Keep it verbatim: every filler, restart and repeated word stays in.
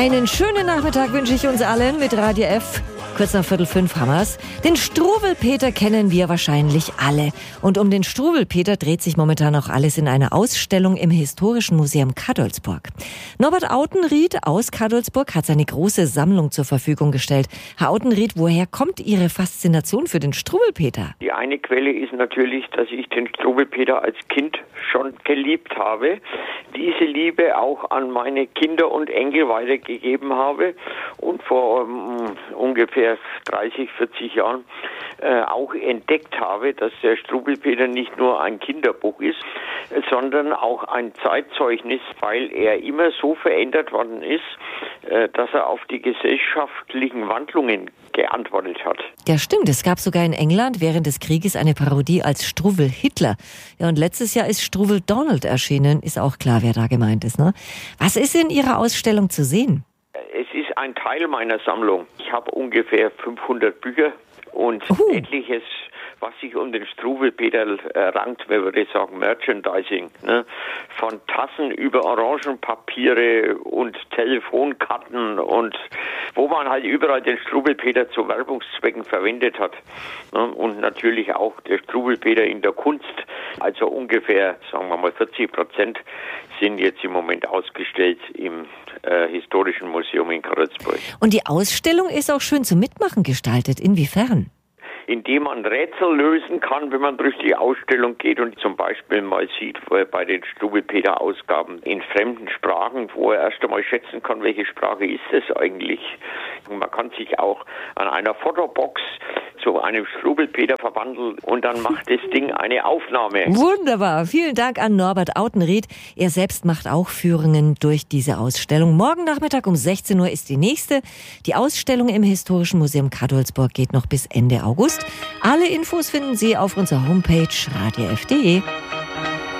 Einen schönen Nachmittag wünsche ich uns allen mit Radio F. Kurz nach Viertel fünf haben wir's. Den Struwwelpeter kennen wir wahrscheinlich alle. Und um den Struwwelpeter dreht sich momentan auch alles in einer Ausstellung im Historischen Museum Cadolzburg. Norbert Autenried aus Cadolzburg hat seine große Sammlung zur Verfügung gestellt. Herr Autenried, woher kommt Ihre Faszination für den Struwwelpeter? Die eine Quelle ist natürlich, dass ich den Struwwelpeter als Kind schon geliebt habe. Diese Liebe auch an meine Kinder und Enkel weitergegeben habe und vor um, ungefähr dreißig, vierzig Jahren äh, auch entdeckt habe, dass der Struwwelpeter nicht nur ein Kinderbuch ist, sondern auch ein Zeitzeugnis, weil er immer so verändert worden ist, äh, dass er auf die gesellschaftlichen Wandlungen geantwortet hat. Ja, stimmt. Es gab sogar in England während des Krieges eine Parodie als Struwwel Hitler. Ja, und letztes Jahr ist Struwwel Donald erschienen. Ist auch klar, wer da gemeint ist, ne? Was ist in Ihrer Ausstellung zu sehen? Es ist ein Teil meiner Sammlung. Ich habe ungefähr fünfhundert Bücher und uh. etliches, was sich um den Struwwelpeter äh, rankt, man würde sagen Merchandising, ne? Von Tassen über Orangenpapiere und Telefonkarten und wo man halt überall den Struwwelpeter zu Werbungszwecken verwendet hat. Ne? Und natürlich auch der Struwwelpeter in der Kunst, also ungefähr, sagen wir mal vierzig Prozent sind jetzt im Moment ausgestellt im äh, Historischen Museum in Cadolzburg. Und die Ausstellung ist auch schön zum Mitmachen gestaltet. Inwiefern? Indem man Rätsel lösen kann, wenn man durch die Ausstellung geht und zum Beispiel mal sieht, wo er bei den Struwwelpeter-Ausgaben in fremden Sprachen, wo er erst einmal schätzen kann, welche Sprache ist das eigentlich. Und man kann sich auch an einer Fotobox zu einem Struwwelpeter verwandeln und dann macht das Ding eine Aufnahme. Wunderbar. Vielen Dank an Norbert Autenried. Er selbst macht auch Führungen durch diese Ausstellung. Morgen Nachmittag um sechzehn Uhr ist die nächste. Die Ausstellung im Historischen Museum Cadolzburg geht noch bis Ende August. Alle Infos finden Sie auf unserer Homepage radio f punkt de.